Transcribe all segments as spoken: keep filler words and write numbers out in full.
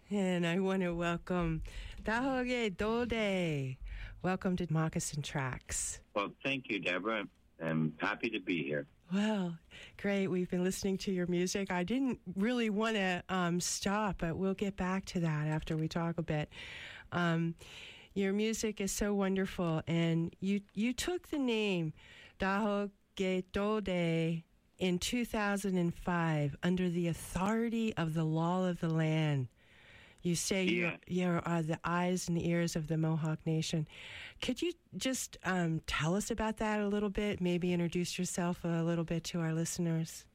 And I want to welcome Dahoge Dode. Welcome to Moccasin Tracks. Well, thank you, Deborah. I'm happy to be here. Well, great. We've been listening to your music. I didn't really want to um, stop, but we'll get back to that after we talk a bit. Um, your music is so wonderful, and you, you took the name Dahoge Dode in two thousand five under the authority of the law of the land. You say yeah. you are the eyes and ears of the Mohawk Nation. Could you just um, tell us about that a little bit? Maybe introduce yourself a little bit to our listeners.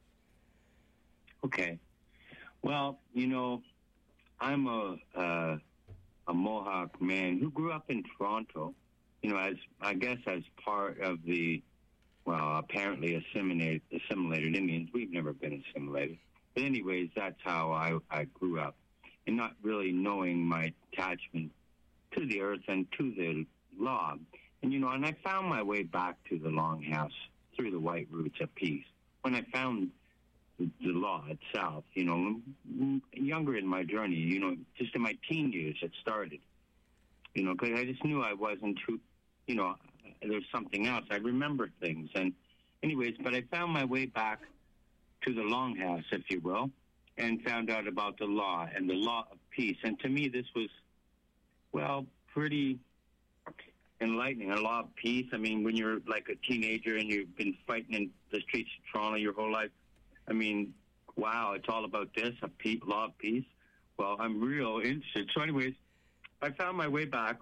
Okay. Well, you know, I'm a uh, a Mohawk man who grew up in Toronto. You know, as I guess as part of the well, apparently assimilated assimilated Indians. We've never been assimilated, but anyways, that's how I I grew up. And not really knowing my attachment to the earth and to the law. And, you know, and I found my way back to the Longhouse through the White Roots of Peace. When I found the, the law itself, you know, younger in my journey, you know, just in my teen years it started. You know, because I just knew I wasn't too, you know, there's something else. I remember things. And anyways, but I found my way back to the Longhouse, if you will, and found out about the law and the law of peace. And to me, this was, well, pretty enlightening. A law of peace. I mean, when you're like a teenager and you've been fighting in the streets of Toronto your whole life, I mean, wow, it's all about this, a pe- law of peace. Well, I'm real interested. So anyways, I found my way back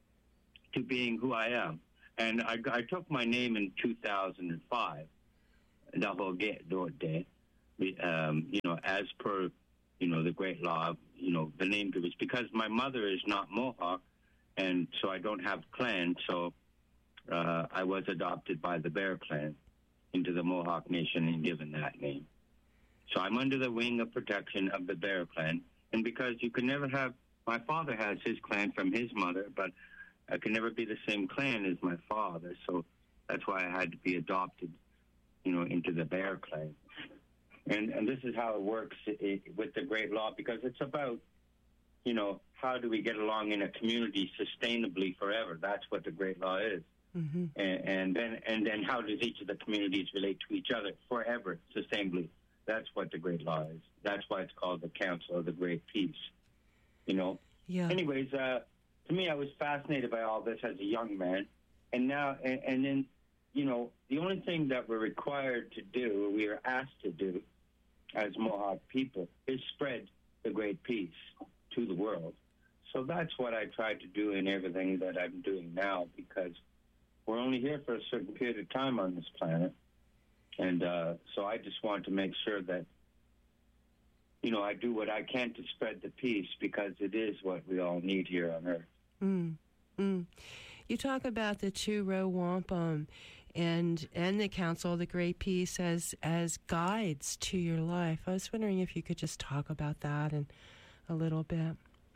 to being who I am. And I, I took my name in two thousand five, Dahoge Dode. Um, you know, as per, you know, the great law, you know, the name was because my mother is not Mohawk, and so I don't have clan, so uh, I was adopted by the Bear Clan into the Mohawk Nation and given that name. So I'm under the wing of protection of the Bear Clan, and because you can never have, my father has his clan from his mother, but I can never be the same clan as my father, so that's why I had to be adopted, you know, into the Bear Clan. And and this is how it works with the great law, because it's about, you know, how do we get along in a community sustainably forever? That's what the great law is. Mm-hmm. And, and then and then how does each of the communities relate to each other forever, sustainably? That's what the great law is. That's why it's called the Council of the Great Peace. You know. Yeah. Anyways, uh, to me, I was fascinated by all this as a young man, and now and, and then, you know, the only thing that we're required to do, we are asked to do, as Mohawk people, is spread the great peace to the world. So that's what I try to do in everything that I'm doing now, because we're only here for a certain period of time on this planet. And uh, so I just want to make sure that, you know, I do what I can to spread the peace, because it is what we all need here on Earth. Mm. Mm. You talk about the two-row wampum and and the Council of the Great Peace as as guides to your life. I was wondering if you could just talk about that and a little bit.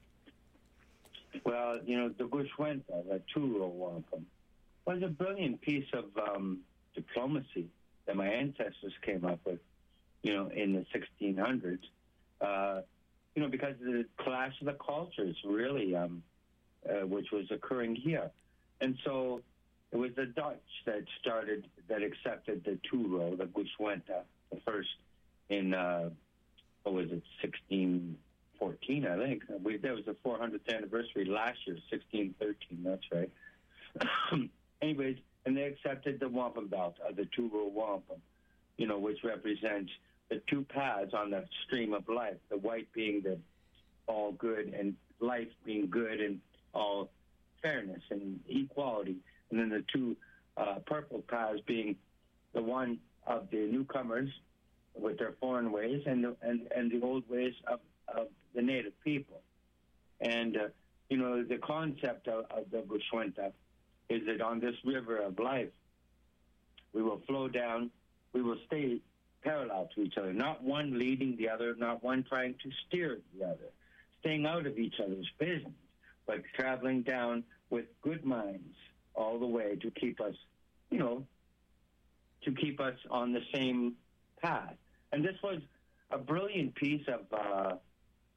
Well, you know, the Gwich'wantha, the two-row wampum, was a brilliant piece of um, diplomacy that my ancestors came up with, you know, in the sixteen hundreds. Uh, you know, because of the clash of the cultures, really, um, uh, which was occurring here. And so it was the Dutch that started, that accepted the two-row, the Gwich'wantha, the first in, uh, what was it, sixteen fourteen, I think. We, that was the four hundredth anniversary last year, sixteen thirteen, that's right. Anyways, and they accepted the wampum belt, uh, the two-row wampum, you know, which represents the two paths on the stream of life, the white being the all good and life being good and all fairness and equality, and then the two uh, purple paths being the one of the newcomers with their foreign ways and the, and, and the old ways of, of the native people. And, uh, you know, the concept of, of the Gwich'wantha is that on this river of life, we will flow down, we will stay parallel to each other, not one leading the other, not one trying to steer the other, staying out of each other's business, but traveling down with good minds all the way to keep us, you know, to keep us on the same path. And this was a brilliant piece of uh,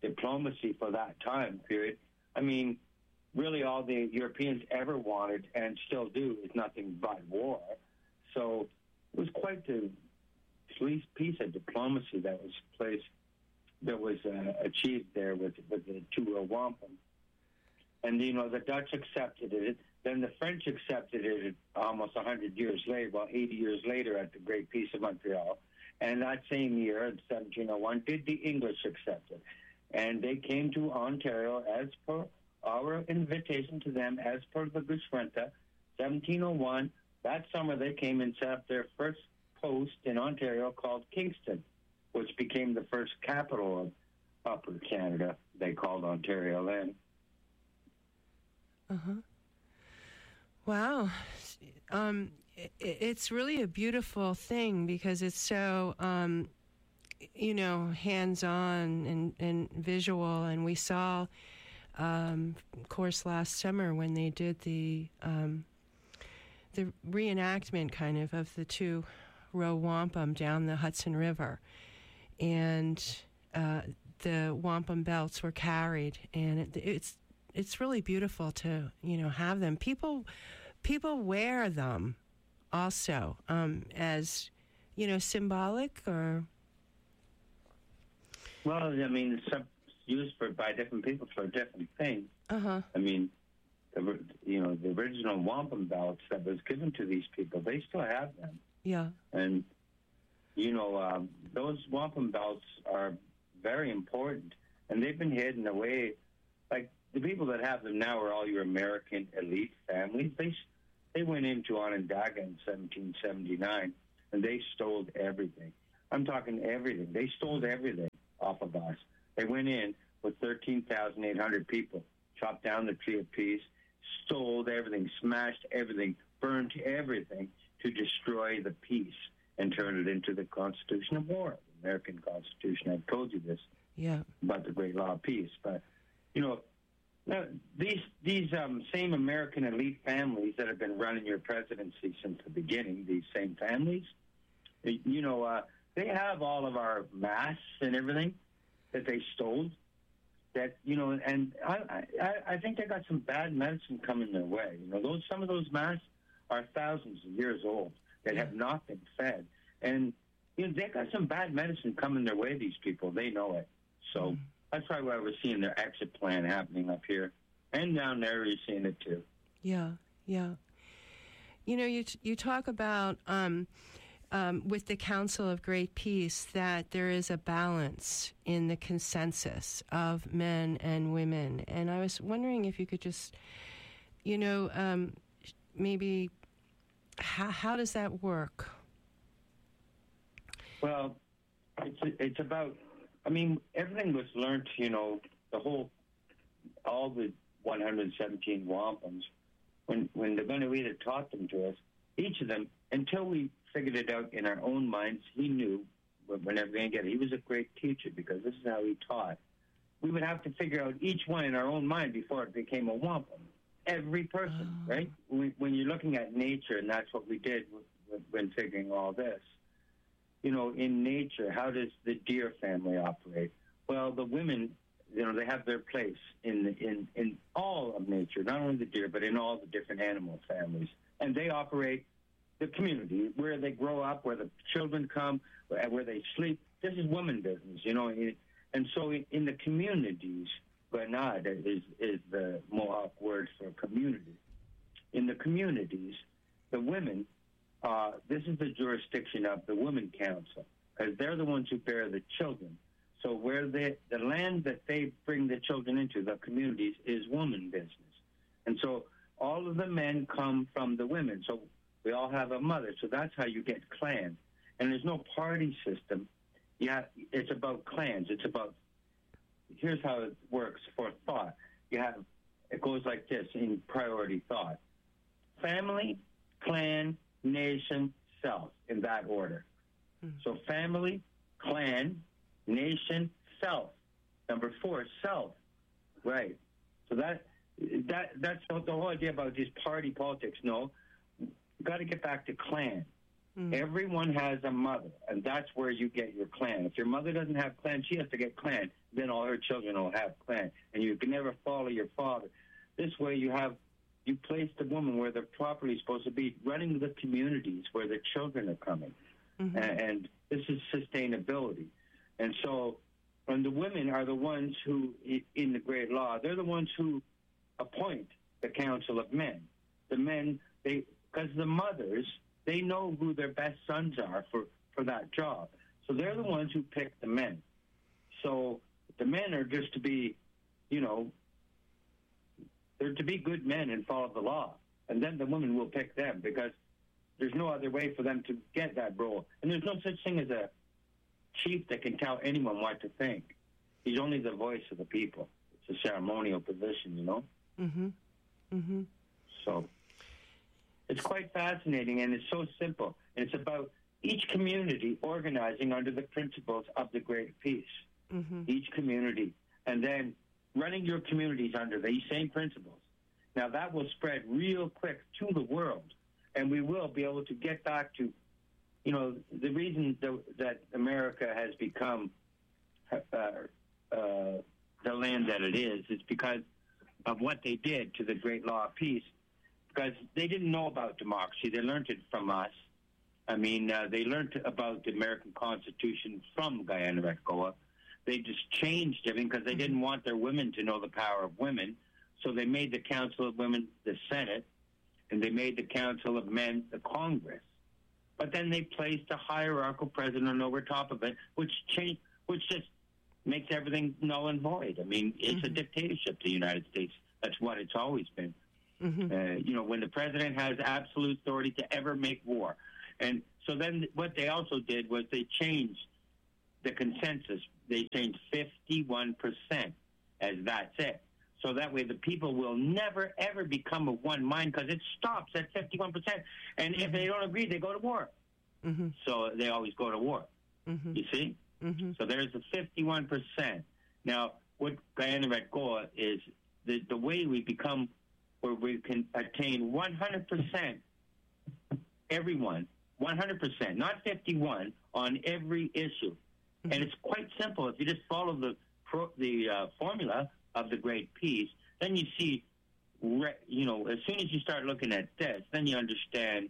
diplomacy for that time period. I mean, really all the Europeans ever wanted and still do is nothing but war. So it was quite the piece of diplomacy that was placed, that was uh, achieved there with, with the two wampum. And, you know, the Dutch accepted it. Then the French accepted it almost one hundred years later, well, eighty years later at the Great Peace of Montreal. And that same year, in seventeen oh one, did the English accept it. And they came to Ontario as per our invitation to them, as per the Gusrenta, seventeen oh one. That summer they came and set up their first post in Ontario called Kingston, which became the first capital of Upper Canada. They called Ontario then. Uh-huh. Wow. Um, it, it's really a beautiful thing because it's so, um, you know, hands-on and, and visual. And we saw, um, of course, last summer when they did the um, the reenactment kind of of the two row wampum down the Hudson River. And uh, the wampum belts were carried. And it, it's it's really beautiful to, you know, have them. People people wear them also um, as, you know, symbolic or... Well, I mean, it's used for by different people for different things. Uh-huh. I mean, the, you know, the original wampum belts that was given to these people, they still have them. Yeah. And, you know, um, those wampum belts are very important, and they've been hidden away. Like, the people that have them now are all your American elite families. They they went into Onondaga in seventeen seventy-nine, and they stole everything. I'm talking everything. They stole everything off of us. They went in with thirteen thousand eight hundred people, chopped down the Tree of Peace, stole everything, smashed everything, burned everything to destroy the peace and turn it into the Constitution of War, the American Constitution. I've told you this yeah. about the Great Law of Peace. But, you know, now, these these um, same American elite families that have been running your presidency since the beginning, these same families, you know, uh, they have all of our masks and everything that they stole. That, you know, and I, I, I think they got some bad medicine coming their way. You know, those some of those masks are thousands of years old that have not been fed. And, you know, they got some bad medicine coming their way, these people. They know it. So... Mm. That's probably why we're seeing their exit plan happening up here. And down there, you're seeing it too. Yeah, yeah. You know, you t- you talk about, um, um, with the Council of Great Peace, that there is a balance in the consensus of men and women. And I was wondering if you could just, you know, um, maybe, how, how does that work? Well, it's, it's about... I mean, everything was learned, you know, the whole, all the one hundred seventeen wampums, when when the Benedetta taught them to us, each of them, until we figured it out in our own minds, he knew, whenever we get it, he was a great teacher because this is how he taught. We would have to figure out each one in our own mind before it became a wampum. Every person, oh. right? When, when you're looking at nature, and that's what we did when figuring all this. You know, in nature, how does the deer family operate? Well, the women, you know, they have their place in in in all of nature, not only the deer, but in all the different animal families. And they operate the community, where they grow up, where the children come, where they sleep. This is women business, you know. And so in the communities, Granada is, is the Mohawk word for community. In the communities, the women... Uh, this is the jurisdiction of the Women Council, because they're the ones who bear the children. So where they, the land that they bring the children into, the communities, is woman business. And so all of the men come from the women. So we all have a mother. So that's how you get clans. And there's no party system. Yeah, it's about clans. It's about, here's how it works for thought. You have, it goes like this in priority thought. Family, clan, nation, self, in that order. Mm. So family, clan, nation, self. Number four, self. Right. So that that that's the whole idea about just party politics. No, you got to get back to clan. Mm. Everyone has a mother, and that's where you get your clan. If your mother doesn't have clan, she has to get clan. Then all her children will have clan, and you can never follow your father. This way, you have you place the woman where they're properly supposed to be, running the communities where the children are coming, mm-hmm. and, and this is sustainability. And so, and the women are the ones who, in the great law, they're the ones who appoint the council of men. The men, they because the mothers, they know who their best sons are for, for that job. So they're the ones who pick the men. So the men are just to be, you know, they're to be good men and follow the law. And then the women will pick them because there's no other way for them to get that role. And there's no such thing as a chief that can tell anyone what to think. He's only the voice of the people. It's a ceremonial position, you know? Mm-hmm. Mm-hmm. So it's quite fascinating, and it's so simple. And it's about each community organizing under the principles of the Great Peace. Mm-hmm. Each community. And then running your communities under these same principles. Now, that will spread real quick to the world, and we will be able to get back to, you know, the reason the, that America has become uh, uh, the land that it is is because of what they did to the Great Law of Peace, because they didn't know about democracy. They learned it from us. I mean, uh, they learned about the American Constitution from Guyana-Red-Goa. They just changed everything because they didn't want their women to know the power of women. So they made the Council of Women the Senate, and they made the Council of Men the Congress. But then they placed a hierarchical president over top of it, which changed, which just makes everything null and void. I mean, it's mm-hmm. a dictatorship to the United States. That's what it's always been. Mm-hmm. Uh, you know, when the president has absolute authority to ever make war. And so then what they also did was they changed the consensus. They changed fifty-one percent as that's it. So that way the people will never, ever become of one mind because it stops at fifty-one percent. And if they don't agree, they go to war. Mm-hmm. So they always go to war. Mm-hmm. You see? Mm-hmm. So there's the fifty-one percent. Now, what Guyana-Red-Goa is the, the way we become where we can attain one hundred percent, everyone, one hundred percent, not fifty-one, on every issue. Mm-hmm. And it's quite simple. If you just follow the pro, the uh, formula of the Great Peace, then you see, re, you know, as soon as you start looking at this, then you understand,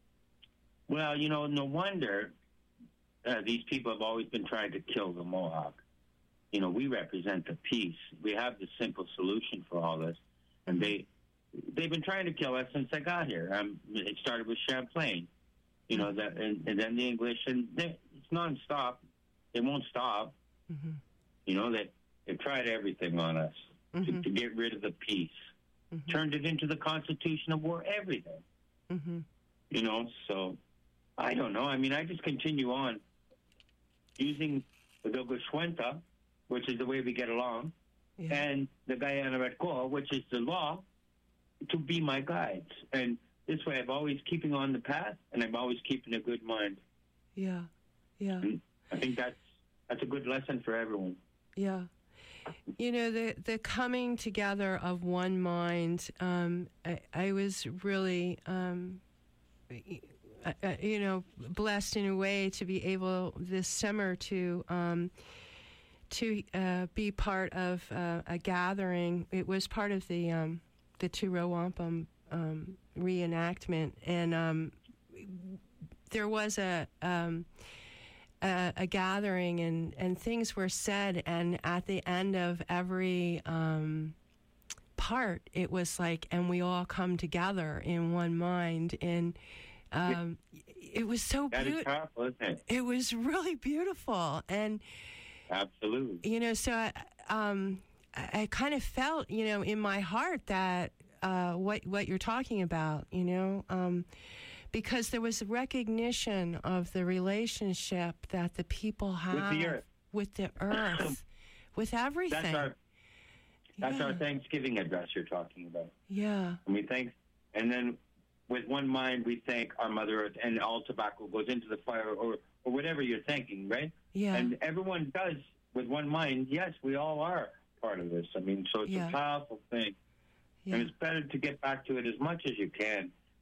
well, you know, no wonder uh, these people have always been trying to kill the Mohawk. You know, we represent the peace. We have the simple solution for all this. And they, they've been trying to kill us since I got here. Um, it started with Champlain, you know, that, and, and then the English, and they, it's nonstop. They won't stop. Mm-hmm. You know, they, they've tried everything on us mm-hmm. to, to get rid of the peace. Mm-hmm. Turned it into the Constitution of War, everything. Mm-hmm. You know, so I don't know. I mean, I just continue on using the Gogoshuenta, which is the way we get along, yeah. and the Guyana-Red-Goa, which is the law, to be my guides. And this way I'm always keeping on the path, and I'm always keeping a good mind. Yeah, yeah. And I think that's, that's a good lesson for everyone. Yeah. You know, the the coming together of one mind, um, I, I was really, um, you know, blessed in a way to be able this summer to um, to uh, be part of uh, a gathering. It was part of the um, the Turo Wampum um, reenactment, and um, there was a. Um, A, a gathering and, and things were said, and at the end of every um, part, it was like, and we all come together in one mind, and um, it was so beautiful. It? it was really beautiful, and absolutely, you know, so I, um, I, I kind of felt, you know, in my heart that uh, what what you're talking about, you know. Um, Because there was recognition of the relationship that the people have with the earth, with, the earth, with everything. That's our that's yeah. our Thanksgiving address you're talking about. Yeah. And we thank, and then with one mind we thank our Mother Earth, and all tobacco goes into the fire, or or whatever you're thinking, right? Yeah. And everyone does with one mind. Yes, we all are part of this. I mean, so it's yeah. a powerful thing, yeah. and it's better to get back to it as much as you can.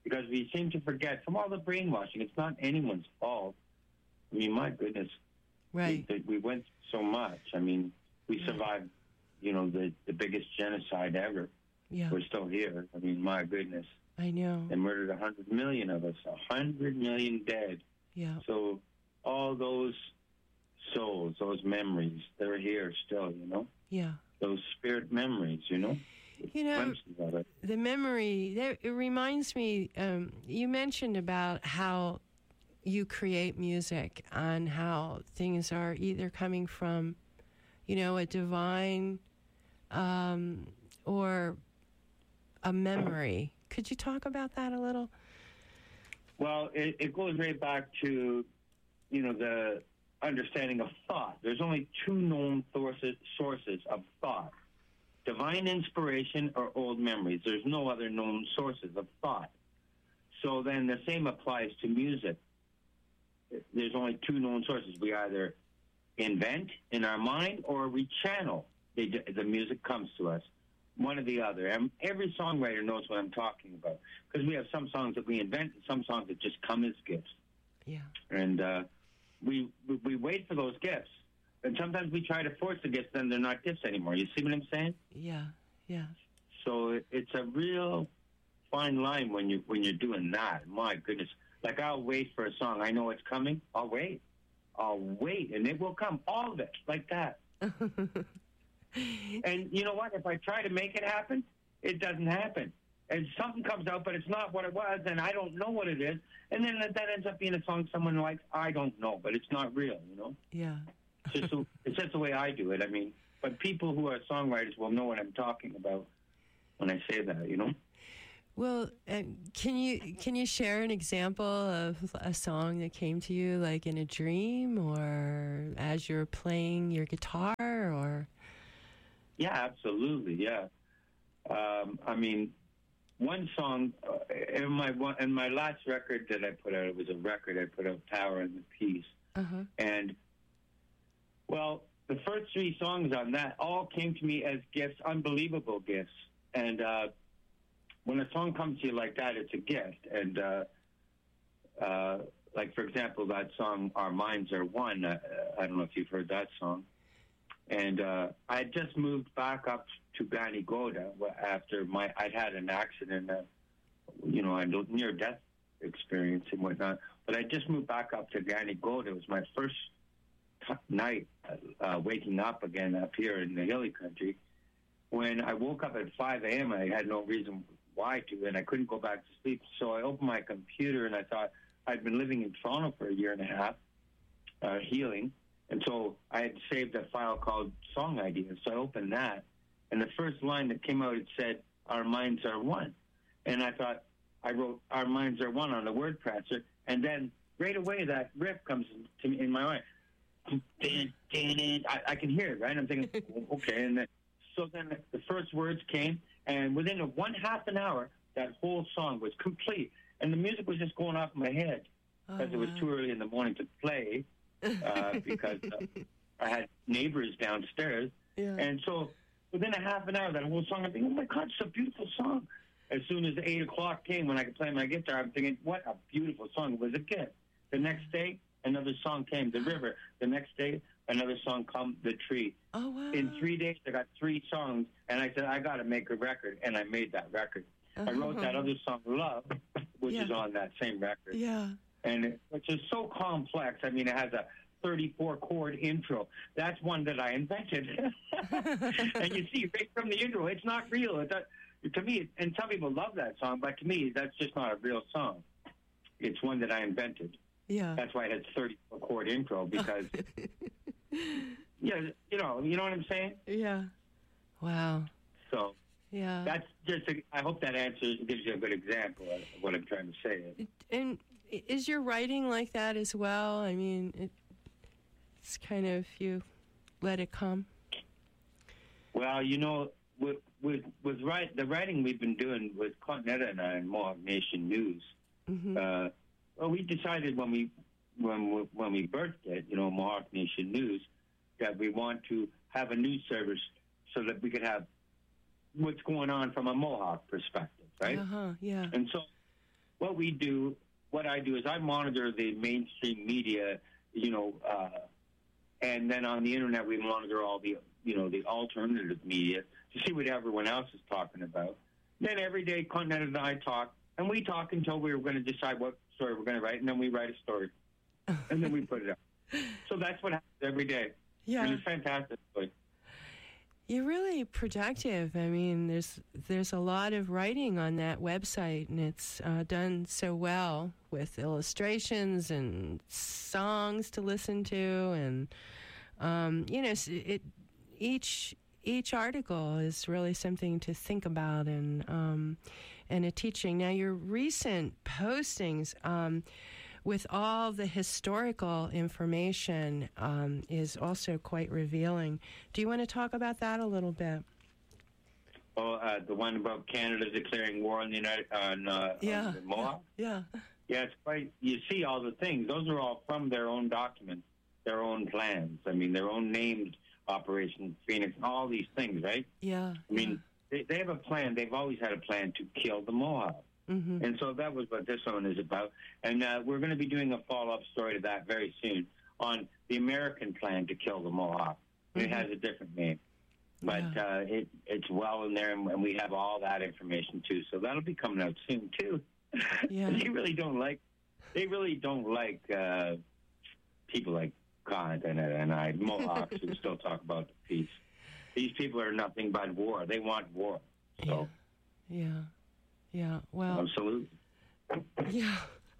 because we seem to forget from all the brainwashing. It's not anyone's fault. I mean, my goodness. Right. We, we went through so much. I mean, we survived, you know, the, the biggest genocide ever. Yeah. We're still here. I mean, my goodness. I know. They murdered one hundred million of us, one hundred million dead. Yeah. So all those souls, those memories, they're here still, you know? Yeah. Those spirit memories, you know? You know, the memory, that, it reminds me, um, you mentioned about how you create music and how things are either coming from, you know, a divine um, or a memory. Could you talk about that a little? Well, it, it goes right back to, you know, the understanding of thought. There's only two known sources, sources of thought. Divine inspiration or old memories. There's no other known sources of thought. So then the same applies to music. There's only two known sources. We either invent in our mind or we channel. The, the music comes to us, one or the other. And every songwriter knows what I'm talking about, because we have some songs that we invent and some songs that just come as gifts. Yeah. And uh, we, we we wait for those gifts. And sometimes we try to force the gifts, then they're not gifts anymore. You see what I'm saying? Yeah, yeah. So it, it's a real fine line when you when you're doing that. My goodness. Like, I'll wait for a song. I know it's coming. I'll wait. I'll wait, and it will come. All of it, like that. And you know what? If I try to make it happen, it doesn't happen. And something comes out, but it's not what it was, and I don't know what it is. And then that ends up being a song someone likes. I don't know, but it's not real, you know? Yeah. It's just, the, it's just the way I do it. I mean, but people who are songwriters will know what I'm talking about when I say that, you know? Well, uh, can you can you share an example of a song that came to you, like in a dream or as you're playing your guitar, or? Yeah, absolutely. Yeah. Um, I mean, one song uh, in my one, in my last record that I put out, it was a record I put out, Power and the Peace, uh-huh. and well, the first three songs on that all came to me as gifts, unbelievable gifts, and. Uh, When a song comes to you like that, it's a gift. And, uh, uh, like, for example, that song, Our Minds Are One, uh, I don't know if you've heard that song. And uh, I had just moved back up to Ganigoda after my, I'd had an accident, uh, you know, a near-death experience and whatnot. But I just moved back up to Ganigoda. It was my first t- night uh, waking up again up here in the hilly country. When I woke up at five a.m., I had no reason why to, and I couldn't go back to sleep. So I opened my computer, and I thought I'd been living in Toronto for a year and a half, uh, healing. And so I had saved a file called Song Ideas. So I opened that, and the first line that came out, it said, Our Minds Are One. And I thought, I wrote Our Minds Are One on the word processor, and then right away that riff comes to me in my mind. I, I can hear it, right? I'm thinking, okay, and then so then the first words came, and within a one half an hour, that whole song was complete. And the music was just going off in my head because oh, wow. It was too early in the morning to play uh, because uh, I had neighbors downstairs. Yeah. And so within a half an hour, that whole song, I'm thinking, oh, my God, it's a beautiful song. As soon as eight o'clock came when I could play my guitar, I'm thinking, what a beautiful song. It was a gift. The next day, another song came, The River. The next day, another song come, The Tree. Oh, wow. In three days, I got three songs, and I said, I got to make a record, and I made that record. Uh-huh. I wrote that other song, Love, which yeah. is on that same record. Yeah. And it, which is so complex. I mean, it has a thirty-four chord intro. That's one that I invented. And you see, right from the intro, it's not real. It's a, to me, and some people love that song, but to me, that's just not a real song. It's one that I invented. Yeah. That's why it has thirty-four chord intro, because... Yeah, you know, you know what I'm saying? Yeah. Wow. So, yeah, that's just. A, I hope that answers gives you a good example of what I'm trying to say. And is your writing like that as well? I mean, it, it's kind of you let it come. Well, you know, with with with write, the writing we've been doing with Continental and I and Mohawk Nation News. Mm-hmm. Uh, well, we decided when we when we, when we birthed it, you know, Mohawk Nation News, that we want to have a news service so that we could have what's going on from a Mohawk perspective, right? Uh-huh, yeah. And so what we do, what I do is I monitor the mainstream media, you know, uh, and then on the internet we monitor all the, you know, the alternative media to see what everyone else is talking about. Then every day, Continental and I talk, and we talk until we're going to decide what story we're going to write, and then we write a story, and then we put it up. So that's what happens every day. Yeah. And it's fantastic. You're really productive. I mean, there's there's a lot of writing on that website, and it's uh, done so well with illustrations and songs to listen to, and um, you know, it each each article is really something to think about, and um, and a teaching. Now, your recent postings. Um, with all the historical information um, is also quite revealing. Do you want to talk about that a little bit? Oh, uh, the one about Canada declaring war on the United on, uh, yeah. on the Mohawk? Yeah. Yeah, it's quite, you see all the things. Those are all from their own documents, their own plans. I mean, their own named Operation Phoenix, all these things, right? Yeah. I mean, yeah. they, they have a plan. They've always had a plan to kill the Mohawk. Mm-hmm. And so that was what this one is about. And uh, we're going to be doing a follow-up story to that very soon on the American plan to kill the Mohawk. Mm-hmm. It has a different name. But yeah. uh, it, it's well in there, and, and we have all that information, too. So that'll be coming out soon, too. Yeah. they really don't like, they really don't like uh, people like Kant and, and I, Mohawks, who still talk about the peace. These people are nothing but war. They want war. So. Yeah. Yeah. Yeah, well... Absolutely. Yeah.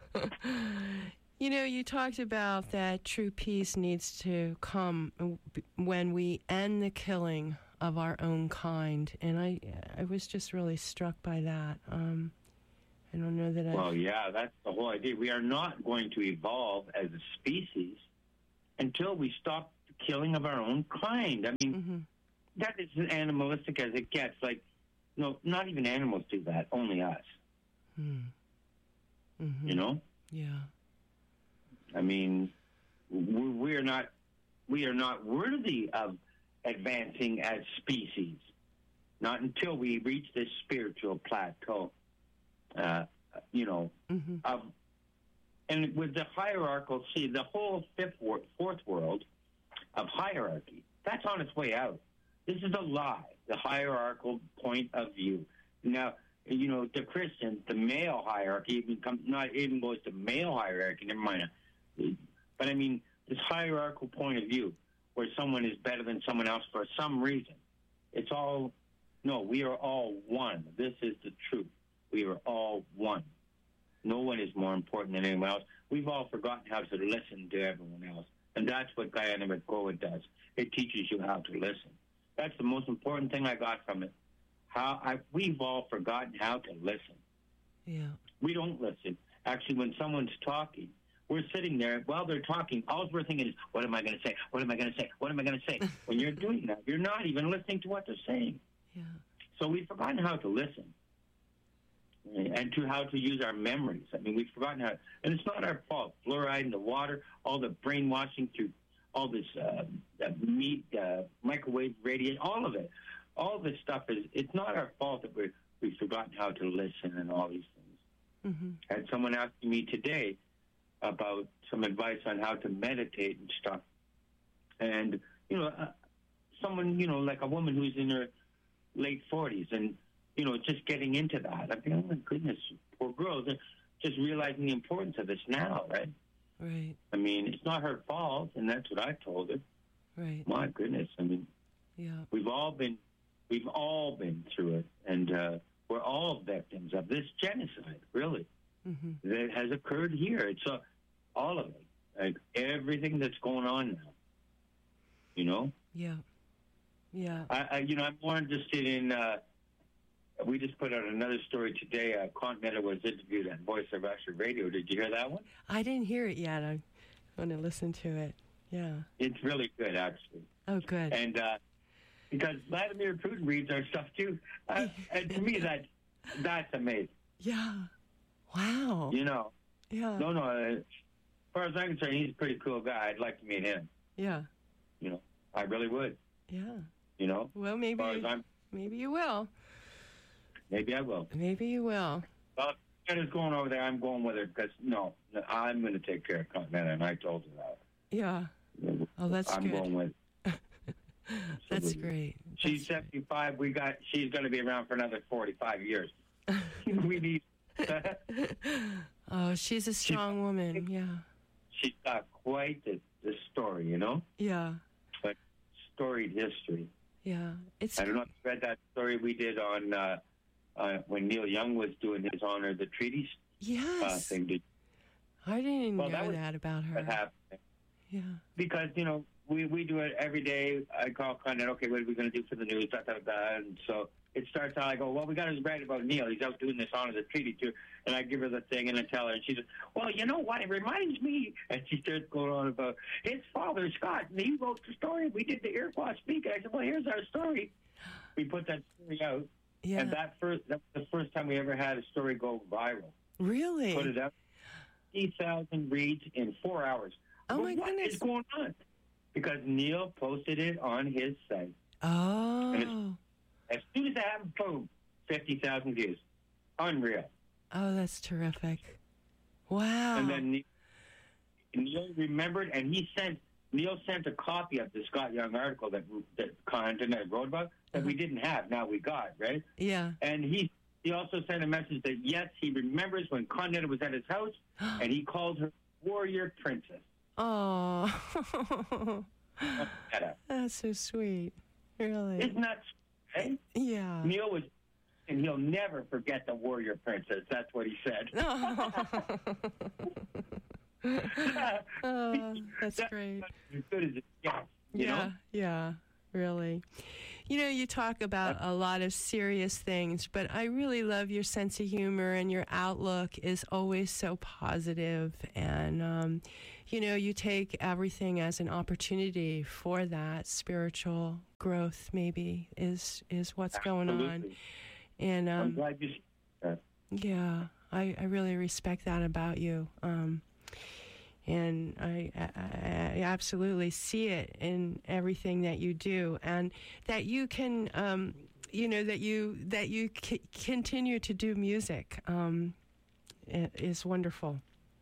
You know, you talked about that true peace needs to come when we end the killing of our own kind, and I I was just really struck by that. Um, I don't know that I... Well, yeah, that's the whole idea. We are not going to evolve as a species until we stop the killing of our own kind. I mean, mm-hmm. that is as animalistic as it gets. Like, no, not even animals do that, only us. Hmm. Mm-hmm. You know? Yeah. I mean, we, we are not we are not worthy of advancing as species, not until we reach this spiritual plateau. Uh, you know, mm-hmm. of, and with the hierarchical, see, the whole fifth wor- fourth world of hierarchy, that's on its way out. This is a lie, the hierarchical point of view. Now, you know, the Christians, the male hierarchy, even comes, not even goes to male hierarchy, never mind. But I mean, this hierarchical point of view, where someone is better than someone else for some reason, it's all, no, we are all one. This is the truth. We are all one. No one is more important than anyone else. We've all forgotten how to listen to everyone else. And that's what Guyana McCoy does. It teaches you how to listen. That's the most important thing I got from it. How I, we've all forgotten how to listen. Yeah. We don't listen. Actually, when someone's talking, we're sitting there while they're talking. All we're thinking is, what am I going to say? What am I going to say? What am I going to say? When you're doing that, you're not even listening to what they're saying. Yeah. So we've forgotten how to listen and to how to use our memories. I mean, we've forgotten how, and it's not our fault. Fluoride in the water, all the brainwashing through all this uh, meat, uh, microwave radiation, all of it. All this stuff is, it's not our fault that we're, we've forgotten how to listen and all these things. Mm-hmm. I had someone asking me today about some advice on how to meditate and stuff. And, you know, uh, someone, you know, like a woman who's in her late forties and, you know, just getting into that. I mean, oh, my goodness, poor girls, just realizing the importance of this now, right? Right. I mean, it's not her fault, and that's what I told her. Right. My goodness, I mean, yeah, we've all been, we've all been through it, and uh, we're all victims of this genocide, really, mm-hmm. that has occurred here. It's uh, all of it, like everything that's going on now, you know? Yeah, yeah. I, I you know, I'm more interested in, uh, we just put out another story today. Uh, Continental was interviewed on Voice of Russia Radio. Did you hear that one? I didn't hear it yet. I want to listen to it. Yeah. It's really good, actually. Oh, good. And uh, because Vladimir Putin reads our stuff, too. Uh, and to me, that that's amazing. Yeah. Wow. You know. Yeah. No, no. Uh, as far as I'm concerned, he's a pretty cool guy. I'd like to meet him. Yeah. You know, I really would. Yeah. You know? Well, maybe, as as maybe you will. Maybe I will. Maybe you will. Well, Continenta's going over there, I'm going with her because, no, no, I'm going to take care of Continenta, and I told her that. Yeah. Oh, that's I'm good. going with That's great. She's That's seventy-five. We got. She's going to be around for another forty-five years. we need. Oh, she's a strong she, woman. Yeah. She's got quite the, the story, you know. Yeah. But storied history. Yeah, it's. I don't know if you read that story we did on uh, uh, when Neil Young was doing his Honor of the Treaties. Yes. Uh, thing. Did, I didn't well, know that, was, that about her. That happened. Yeah. Because you know. We we do it every day. I call Conrad, okay, what are we going to do for the news, da, da, da, and so it starts out, I go, well, we got to write about Neil. He's out doing this Honor of the Treaty, too. And I give her the thing and I tell her, and she says, well, you know what, it reminds me, and she starts going on about his father, Scott, and he wrote the story. We did the Iroquois speak. And I said, well, here's our story. We put that story out, yeah. and that first that was the first time we ever had a story go viral. Really? Put it out. fifty thousand reads in four hours. Oh, but my what goodness. is going on? Because Neil posted it on his site. Oh. And as, as soon as that happened, boom, fifty thousand views. Unreal. Oh, that's terrific. Wow. And then Neil, Neil remembered, and he sent, Neil sent a copy of the Scott Young article that that Continenta wrote about that uh-huh. we didn't have, now we got, right? Yeah. And he he also sent a message that, yes, he remembers when Continenta was at his house, and he called her Warrior Princess. Oh, that's so sweet. Really? Isn't that sweet? Yeah. Neil was, and he'll never forget the Warrior Princess. That's what he said. Oh, oh that's that, great. As good as it gets. You yeah, know? yeah, really. You know, you talk about a lot of serious things, but I really love your sense of humor, and your outlook is always so positive. And, um, you know, you take everything as an opportunity for that spiritual growth, maybe, is is what's Absolutely. going on. And um, I'm glad you said that. Yeah, I, I really respect that about you. Um, and I, I, I absolutely see it in everything that you do, and that you can, um, you know, that you that you c- continue to do music um, is wonderful.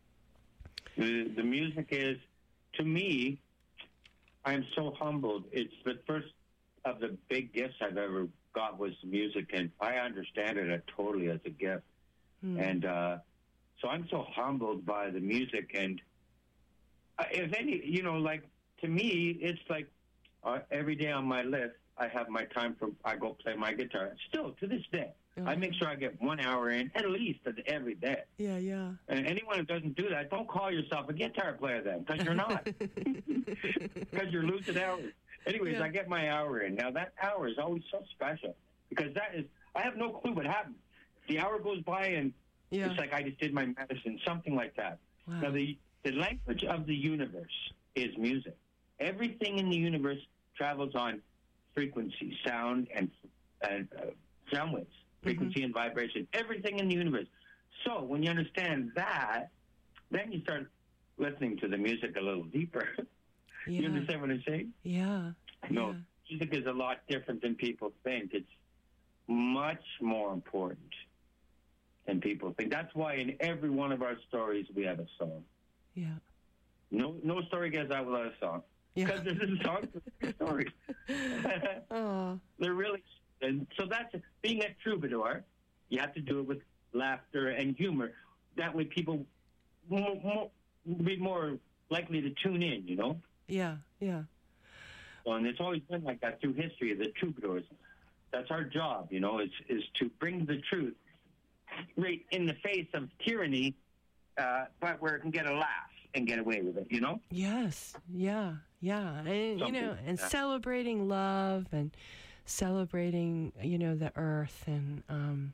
The, the music is, to me, I'm so humbled. It's the first of the big gifts I've ever got was music, and I understand it totally as a gift. Hmm. And uh, so I'm so humbled by the music. And uh, if any, you know, like, to me, it's like uh, every day on my list, I have my time for, I go play my guitar. Still, to this day. Oh. I make sure I get one hour in at least every day. Yeah, yeah. And anyone who doesn't do that, don't call yourself a guitar player then, because you're not. Because you're losing hours. Anyways, yeah. I get my hour in. Now, that hour is always so special, because that is, I have no clue what happens. The hour goes by, and yeah. it's like I just did my medicine, something like that. Wow. Now, the, the language of the universe is music. Everything in the universe travels on frequency, sound, and, and uh, sound waves. Frequency mm-hmm. and vibration, everything in the universe. So when you understand that, then you start listening to the music a little deeper. Yeah. You understand what I'm saying? Yeah. No, yeah. music is a lot different than people think. It's much more important than people think. That's why in every one of our stories we have a song. Yeah. No, no story gets out without a song. Yeah. Because there's a song for every story. Oh. They're really. And so that's being a troubadour. You have to do it with laughter and humor. That way people will more, be more likely to tune in, you know? Yeah, yeah. So, and it's always been like that through history, the troubadours. That's our job, you know, is, is to bring the truth right in the face of tyranny, uh, but where it can get a laugh and get away with it, you know? Yes, yeah, yeah. And, Something, you know, and yeah. celebrating love and celebrating, you know, the earth, and um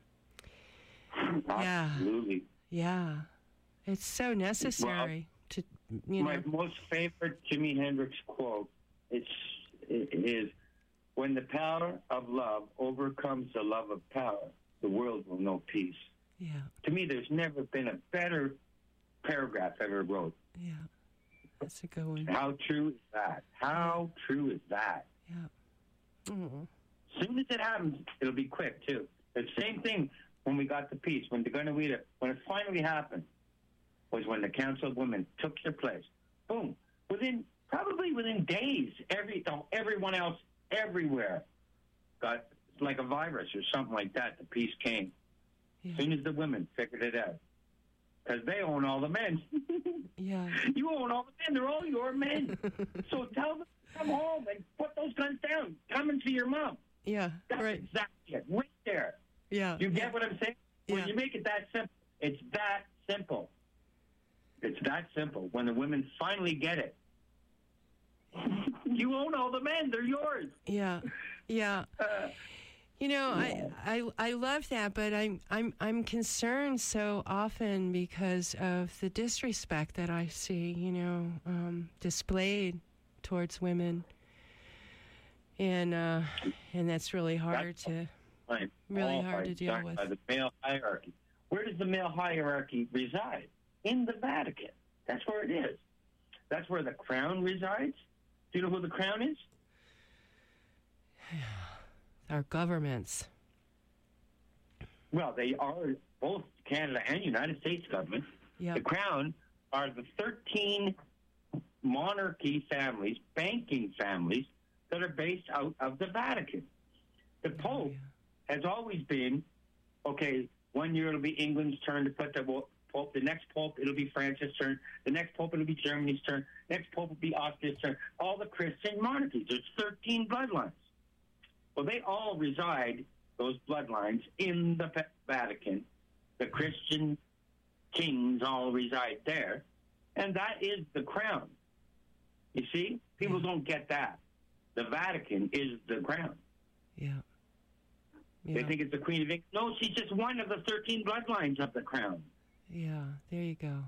yeah absolutely yeah it's so necessary. Well, to you my know most favorite Jimi Hendrix quote it's it is when the power of love overcomes the love of power, the world will know peace. Yeah, to me there's never been a better paragraph ever wrote. Yeah, that's a good one. How true is that? How true is that? Yeah. Mm. As soon as it happens, it'll be quick, too. The same thing when we got the peace, when the Gunawida, when it finally happened, was when the Council of Women took their place. Boom. Within, probably within days, every everyone else everywhere got like a virus or something like that. The peace came. Yeah. As soon as the women figured it out. Because they own all the men. Yeah. You own all the men. They're all your men. So tell them to come home and put those guns down. Come and see your mom. Yeah, That's right. exactly it. Right there. Yeah. You get yeah. what I'm saying? Yeah. When you make it that simple, it's that simple. It's that simple. When the women finally get it, you own all the men. They're yours. Yeah. Yeah. Uh, You know, I, I I love that, but I'm I'm I'm concerned so often because of the disrespect that I see, you know, um, displayed towards women, and uh, and that's really hard that's to right. really All hard by, to deal with. By the male hierarchy. Where does the male hierarchy reside? In the Vatican. That's where it is. That's where the crown resides. Do you know who the crown is? Our governments. Well, they are both Canada and United States government. Yep. The crown are the thirteen monarchy families, banking families, that are based out of the Vatican. The Pope oh, yeah. has always been, okay, one year it'll be England's turn to put the Pope, the next Pope it'll be France's turn, the next Pope it'll be Germany's turn, next Pope will be Austria's turn, all the Christian monarchies. There's thirteen bloodlines. Well, they all reside, those bloodlines, in the Vatican. The Christian kings all reside there. And that is the crown. You see? People don't get that. The Vatican is the crown. Yeah. yeah. They think it's the Queen of England. No, she's just one of the thirteen bloodlines of the crown. Yeah, there you go.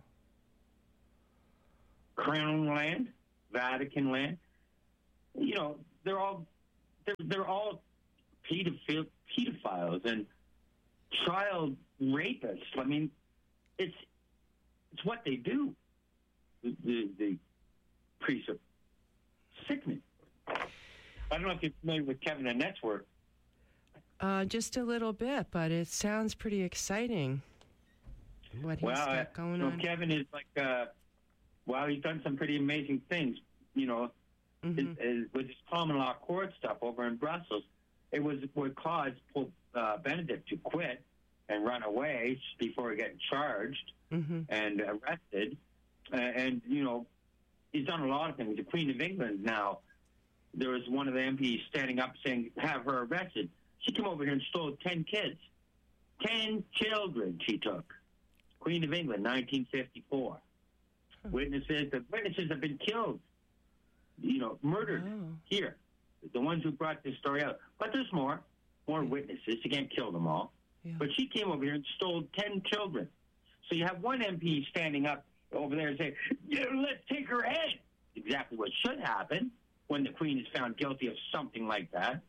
Crown land, Vatican land. You know, they're all... They're, they're all pedophile, pedophiles and child rapists. I mean, it's it's what they do. The, the, the priests are sickening. I don't know if you're familiar with Kevin Annette's work. Uh, just a little bit, but it sounds pretty exciting. What he's well, got going uh, on. Kevin is like, uh, well, he's done some pretty amazing things. You know, Mm-hmm. His, his, with his common law court stuff over in Brussels, it was what caused Pope uh, Benedict to quit and run away before getting charged mm-hmm. and arrested. Uh, and, you know, he's done a lot of things. The Queen of England now, there was one of the M Ps standing up saying, have her arrested. She came over here and stole ten kids. Ten children she took. Queen of England, nineteen fifty-four. Huh. Witnesses, the witnesses have been killed. You know, murdered oh. here. The ones who brought this story out. But there's more. More yeah. witnesses. You can't kill them all. Yeah. But she came over here and stole ten children. So you have one M P standing up over there and saying, yeah, let's take her head. Exactly what should happen when the Queen is found guilty of something like that.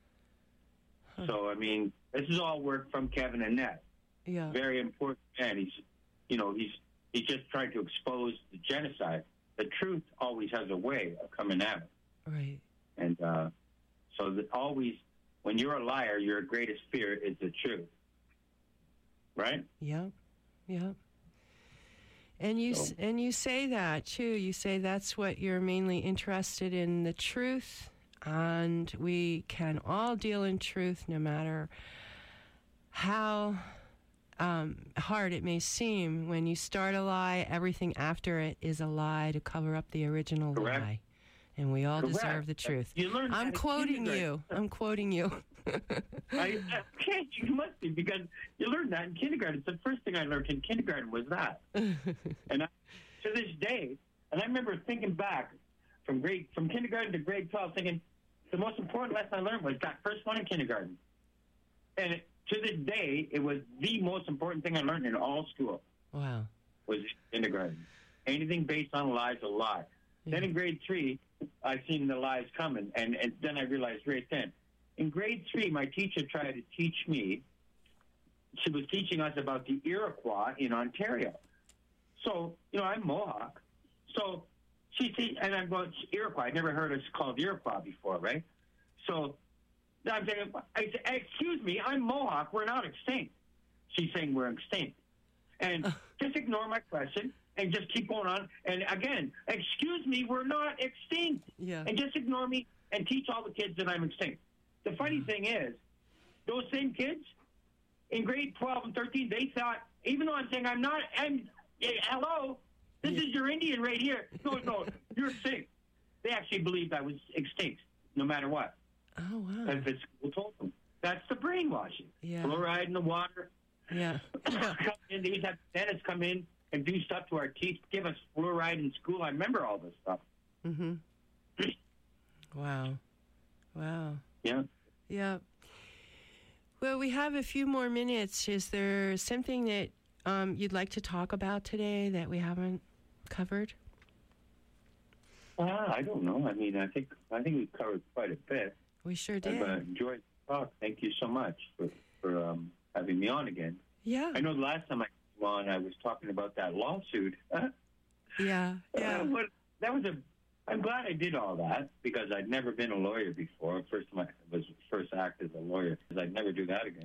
Huh. So, I mean, this is all work from Kevin Annette. Yeah. Very important man. He's, you know, he's, he's just trying to expose the genocide. The truth always has a way of coming out. Right. And uh, so that always, when you're a liar, your greatest fear is the truth. Right? Yeah. Yeah. And you so. and you say that too. You say that's what you're mainly interested in, the truth, and we can all deal in truth, no matter how Um, hard it may seem. When you start a lie, everything after it is a lie to cover up the original Correct. lie. And we all Correct. deserve the truth. You learned I'm that quoting you. I'm quoting you. I, okay, you must be, because you learned that in kindergarten. It's the first thing I learned in kindergarten was that. And I, to this day, and I remember thinking back from grade from kindergarten to grade twelve, thinking the most important lesson I learned was that first one in kindergarten. And it, to this day, it was the most important thing I learned in all school. Wow. Was kindergarten. Anything based on lies is a lie. Yeah. Then in grade three, I seen the lies coming, and, and then I realized right then. In grade three, my teacher tried to teach me, she was teaching us about the Iroquois in Ontario. So, you know, I'm Mohawk. So she see, and I'm going, Iroquois, I'd never heard us called Iroquois before, right? So I'm saying, I said, excuse me, I'm Mohawk, we're not extinct. she's saying we're extinct. And uh. just ignore my question and just keep going on. And again, excuse me, we're not extinct. Yeah. And just ignore me and teach all the kids that I'm extinct. The funny mm. thing is, those same kids in grade twelve and thirteen, they thought, even though I'm saying I'm not, I'm, hello, this yeah. is your Indian right here. No, no, you're extinct. They actually believed I was extinct, no matter what. Oh, wow. As the school told them. That's the brainwashing. Yeah. Fluoride in the water. Yeah. yeah. Come in, these have dentists come in and do stuff to our teeth, give us fluoride in school. I remember all this stuff. Mm-hmm. Wow. Wow. Yeah. Yeah. Well, we have a few more minutes. Is there something that um, you'd like to talk about today that we haven't covered? Uh, I don't know. I mean, I think I think we've covered quite a bit. We sure did. I've uh, enjoyed the talk. Thank you so much for, for um, having me on again. Yeah. I know the last time I came on, I was talking about that lawsuit. yeah, yeah. Uh, but that was a... I'm glad I did all that because I'd never been a lawyer before. First time I was first act as a lawyer because I'd never do that again.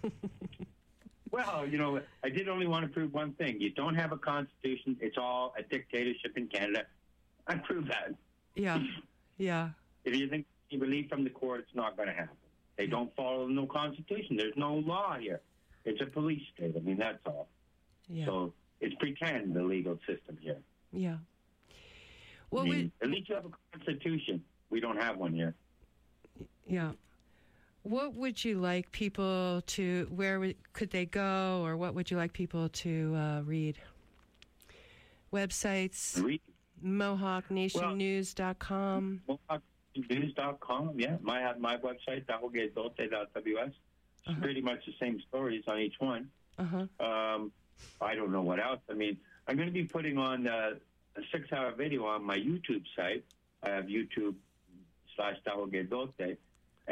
Well, you know, I did only want to prove one thing. You don't have a constitution. It's all a dictatorship in Canada. I proved that. Yeah, yeah. If you think you believe from the court, it's not going to happen. They don't follow no constitution. There's no law here. It's a police state. I mean, that's all. Yeah. So it's pretend, the legal system here. Yeah. Well, I mean, we, at least you have a constitution. We don't have one here. Yeah. What would you like people to, where would, could they go, or what would you like people to uh, read? Websites? Read. Mohawk Nation News dot com. Well, Mohawk News dot com, yeah. I have my website, tahoge dote dot w s. It's uh-huh. pretty much the same stories on each one. Uh-huh. Um, I don't know what else. I mean, I'm going to be putting on uh, a six-hour video on my YouTube site. I have YouTube slash tahoge dote.